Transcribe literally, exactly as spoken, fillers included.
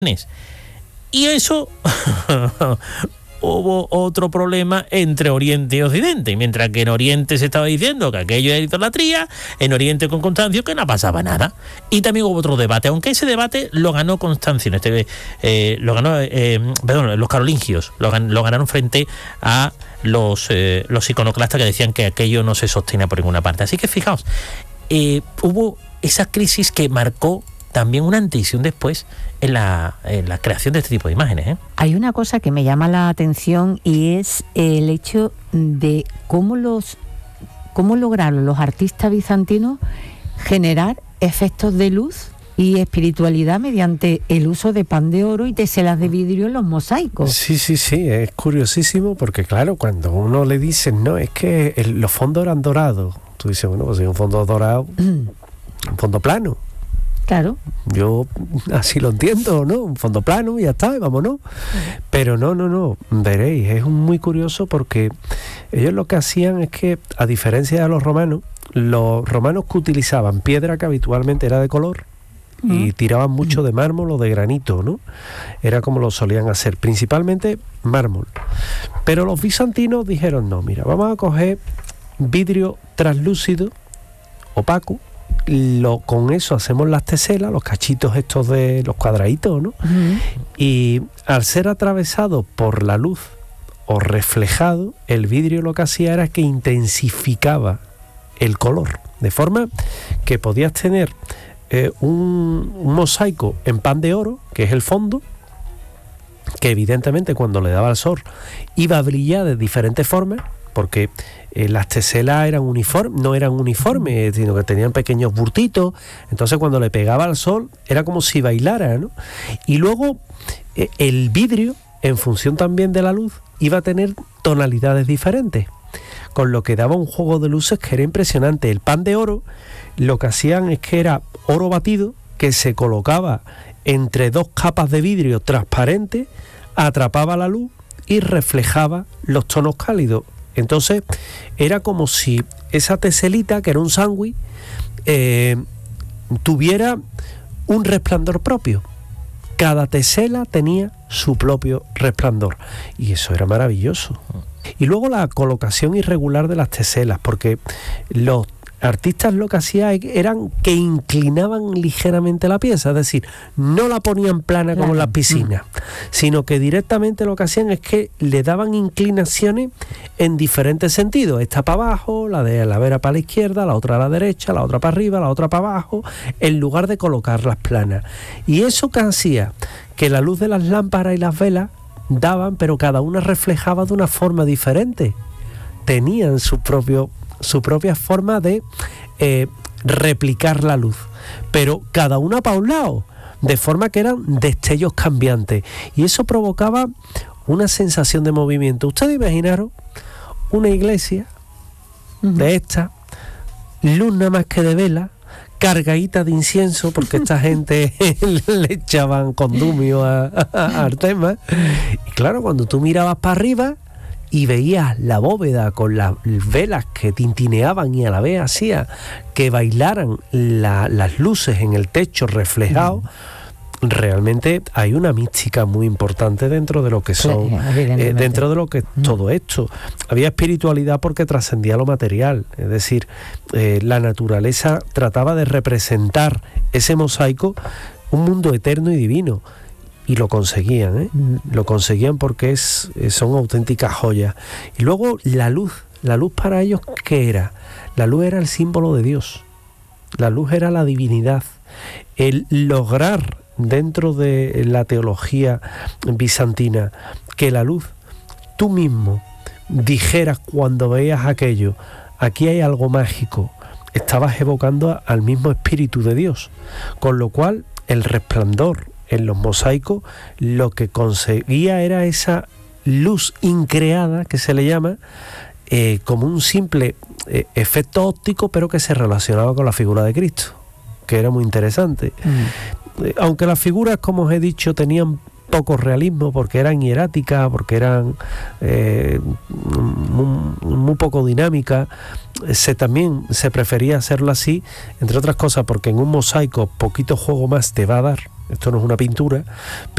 Y eso hubo otro problema entre Oriente y Occidente. Mientras que en Oriente se estaba diciendo que aquello era idolatría, en Oriente con Constancio que no pasaba nada. Y también hubo otro debate, aunque ese debate lo ganó Constancio, este, eh, lo ganó, eh, perdón, los carolingios, lo, gan, lo ganaron frente a los, eh, los iconoclastas que decían que aquello no se sostenía por ninguna parte. Así que fijaos, eh, hubo esa crisis que marcó también una antes y un después en la, en la creación de este tipo de imágenes, ¿eh? Hay una cosa que me llama la atención y es el hecho de cómo los cómo lograron los artistas bizantinos generar efectos de luz y espiritualidad mediante el uso de pan de oro y teselas de vidrio en los mosaicos. Sí, sí, sí, es curiosísimo porque claro, cuando uno le dice, no, es que el, los fondos eran dorados, tú dices, bueno, pues es un fondo dorado, mm. un fondo plano. Claro. Yo así lo entiendo, ¿no? Un fondo plano y ya está, y vámonos. Pero no, no, no, veréis, es muy curioso porque ellos lo que hacían es que, a diferencia de los romanos, los romanos que utilizaban piedra que habitualmente era de color mm. y tiraban mucho de mármol o de granito, ¿no? Era como lo solían hacer, principalmente mármol. Pero los bizantinos dijeron, no, mira, vamos a coger vidrio translúcido, opaco, Lo, con eso hacemos las teselas, los cachitos estos de los cuadraditos, ¿no? Uh-huh. Y al ser atravesado por la luz o reflejado, el vidrio lo que hacía era que intensificaba el color, de forma que podías tener eh, un, un mosaico en pan de oro, que es el fondo, que evidentemente cuando le daba el sol iba a brillar de diferentes formas, porque eh, las teselas eran uniformes, no eran uniformes, sino que tenían pequeños burtitos, entonces cuando le pegaba al sol era como si bailara, ¿no? Y luego eh, el vidrio, en función también de la luz, iba a tener tonalidades diferentes, con lo que daba un juego de luces que era impresionante. El pan de oro, lo que hacían es que era oro batido, que se colocaba entre dos capas de vidrio transparente, atrapaba la luz y reflejaba los tonos cálidos. Entonces era como si esa teselita, que era un sándwich, eh, tuviera un resplandor propio. Cada tesela tenía su propio resplandor y eso era maravilloso. Y luego la colocación irregular de las teselas, porque los artistas lo que hacían eran que inclinaban ligeramente la pieza, es decir, no la ponían plana como en las piscinas, sino que directamente lo que hacían es que le daban inclinaciones en diferentes sentidos, esta para abajo, la de la vera para la izquierda, la otra a la derecha, la otra para arriba, la otra para abajo, en lugar de colocarlas planas. Y eso que hacía que la luz de las lámparas y las velas daban, pero cada una reflejaba de una forma diferente, tenían su propio su propia forma de eh, replicar la luz, pero cada una para un lado, de forma que eran destellos cambiantes, y eso provocaba una sensación de movimiento. Ustedes imaginaron una iglesia uh-huh. de esta, luz nada más que de vela, cargadita de incienso, porque esta gente le echaban condumio a, a, a Artemas, y claro, cuando tú mirabas para arriba y veías la bóveda con las velas que tintineaban y a la vez hacía que bailaran la, las luces en el techo reflejado, mm. realmente hay una mística muy importante dentro de lo que son, sí, eh, dentro de lo que mm. todo esto. Había espiritualidad porque trascendía lo material, es decir, eh, la naturaleza trataba de representar ese mosaico, un mundo eterno y divino. Y lo conseguían, ¿eh? Lo conseguían porque es, son auténticas joyas. Y luego la luz, la luz para ellos, ¿qué era? La luz era el símbolo de Dios. La luz era la divinidad. El lograr dentro de la teología bizantina que la luz, tú mismo dijeras cuando veías aquello, aquí hay algo mágico, estabas evocando al mismo espíritu de Dios. Con lo cual el resplandor en los mosaicos lo que conseguía era esa luz increada, que se le llama, eh, como un simple eh, efecto óptico, pero que se relacionaba con la figura de Cristo, que era muy interesante. Mm. Eh, aunque las figuras, como os he dicho, tenían poco realismo, porque eran hieráticas, porque eran eh, muy, muy poco dinámicas, se, también se prefería hacerlo así, entre otras cosas porque en un mosaico poquito juego más te va a dar. esto no es una pintura,